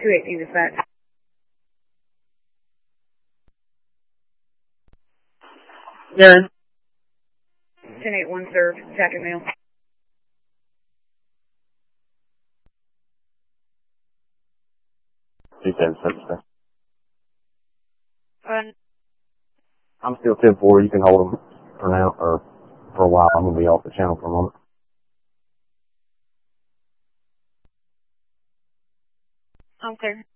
218 dispatch. 1081 served, jacket mail. She said service. Fun. I'm still 10-4. You can hold them for now, or for a while. I'm going to be off the channel for a moment. I'm clear.